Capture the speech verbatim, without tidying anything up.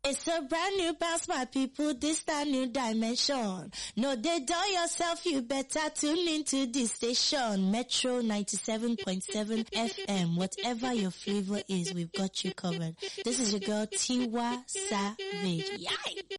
It's a brand new bounce, my people. This a new dimension. No, they dull yourself. You better tune into this station, Metro ninety-seven point seven F M. Whatever your flavor is, we've got you covered. This is your girl Tiwa Savage. Yay!